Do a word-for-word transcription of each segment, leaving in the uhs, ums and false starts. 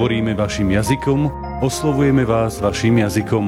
Hovoríme vašim jazykom, oslovujeme vás vašim jazykom.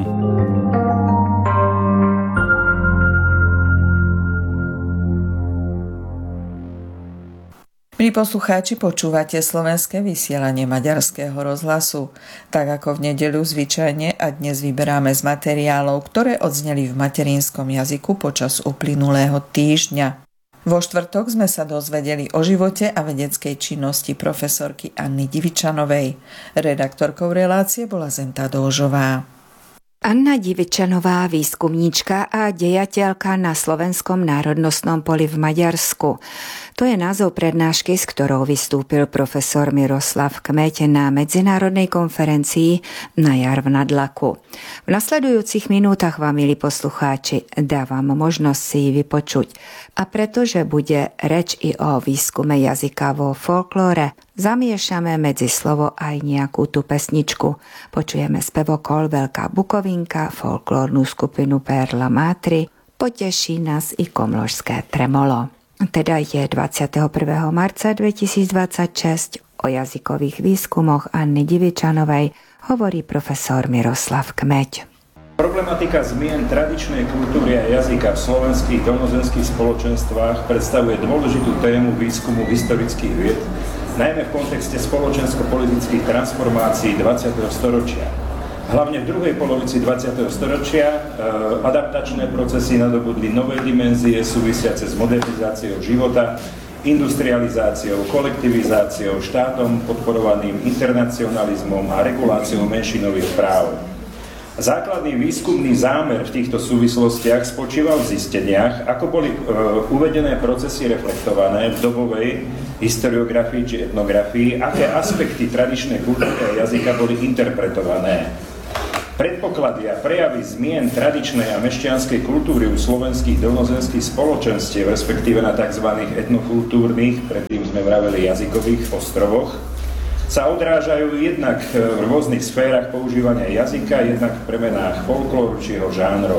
Milí poslucháči, počúvate slovenské vysielanie Maďarského rozhlasu. Tak ako v nedeľu zvyčajne a dnes vyberáme z materiálov, ktoré odzneli v materinskom jazyku počas uplynulého týždňa. Vo štvrtok sme sa dozvedeli o živote a vedeckej činnosti profesorky Anny Divičanovej. Redaktorkou relácie bola Zenta Dóžová. Anna Divičanová, výskumníčka a dejateľka na Slovenskom národnostnom poli v Maďarsku. To je názov prednášky, s ktorou vystúpil profesor Miroslav Kmeď na medzinárodnej konferencii na jar v Nadlaku. V nasledujúcich minútach vám, milí poslucháči, dávam možnosť si vypočuť. A pretože bude reč i o výskume jazyka vo folklóre, zamiešame medzi slovo aj nejakú tú pesničku. Počujeme spevokol Veľká Bukovinka, folklórnu skupinu Perla Mátry, poteší nás i komložské tremolo. Teda je dvadsiateho prvého marca dvetisícdvadsaťšesť. O jazykových výskumoch Anny Divičanovej hovorí profesor Miroslav Kmeď. Problematika zmien tradičnej kultúry a jazyka v slovenských dolnozemských spoločenstvách predstavuje dôležitú tému výskumu historických vied, najmä v kontexte spoločensko-politických transformácií dvadsiateho storočia. Hlavne v druhej polovici dvadsiateho storočia e, adaptačné procesy nadobudli nové dimenzie súvisiace s modernizáciou života, industrializáciou, kolektivizáciou, štátom podporovaným internacionalizmom a reguláciou menšinových práv. Základný výskumný zámer v týchto súvislostiach spočíval v zisteniach, ako boli e, uvedené procesy reflektované v dobovej historiografii či etnografii, aké aspekty tradičnej kultúry a jazyka boli interpretované. Predpoklady a prejavy zmien tradičnej a mešťanskej kultúry u slovenských dolnozemských spoločenstiev, respektíve na tzv. Etnokultúrnych, predtým sme vraveli jazykových ostrovoch, sa odrážajú jednak v rôznych sférach používania jazyka, jednak v premenách folklóru či jeho žánrov.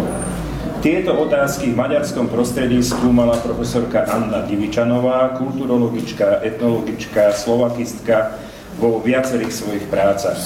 Tieto otázky v maďarskom prostredí skúmala profesorka Anna Divičanová, kulturologička, etnologička, slovakistka vo viacerých svojich prácach.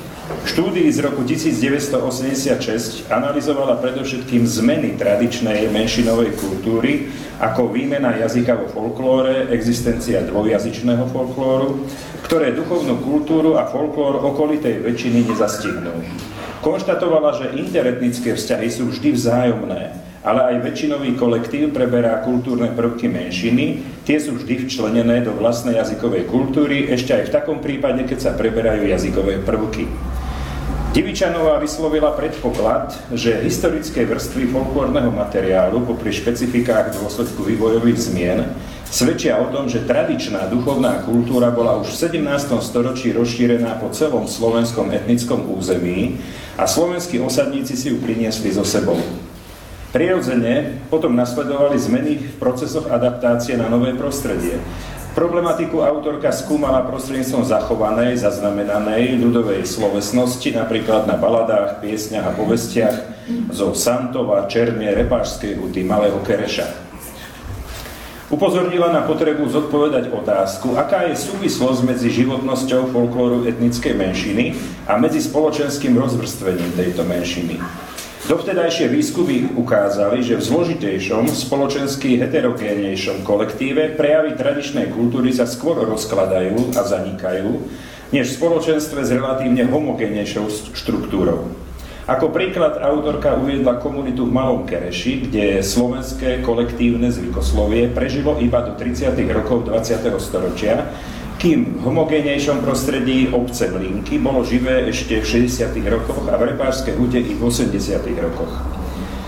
V štúdii z roku devätnásťstoosemdesiatšesť analyzovala predovšetkým zmeny tradičnej menšinovej kultúry, ako výmena jazyka vo folklóre, existencia dvojjazyčného folklóru, ktoré duchovnú kultúru a folklór okolitej väčšiny nezastihnú. Konštatovala, že interetnické vzťahy sú vždy vzájomné, ale aj väčšinový kolektív preberá kultúrne prvky menšiny, tie sú vždy včlenené do vlastnej jazykovej kultúry, ešte aj v takom prípade, keď sa preberajú jazykové prvky. Divičanová vyslovila predpoklad, že historické vrstvy folklórneho materiálu popri špecifikách v dôsledku vývojových zmien svedčia o tom, že tradičná duchovná kultúra bola už v sedemnástom storočí rozšírená po celom slovenskom etnickom území a slovenskí osadníci si ju priniesli so sebou. Prirodzene potom nasledovali zmeny v procesoch adaptácie na nové prostredie. Problematiku autorka skúmala prostredníctvom zachovanej, zaznamenanej ľudovej slovesnosti, napríklad na baladách, piesňach a povestiach zo Santova, Černie, Repášskej huty, Malého Kereša. Upozornila na potrebu zodpovedať otázku, aká je súvislosť medzi životnosťou folklóru etnickej menšiny a medzi spoločenským rozvrstvením tejto menšiny. Dovtedajšie výskumy ukázali, že v zložitejšom, spoločensky heterogénnejšom kolektíve prejavy tradičnej kultúry sa skôr rozkladajú a zanikajú, než v spoločenstve s relatívne homogénnejšou štruktúrou. Ako príklad autorka uviedla komunitu v Malom Kereši, kde slovenské kolektívne zvykoslovie prežilo iba do tridsiatych rokov dvadsiateho storočia, kým v homogénejšom prostredí obce Mlynky bolo živé ešte v šesťdesiatych rokoch a v Repášskej hute i v osemdesiatych rokoch.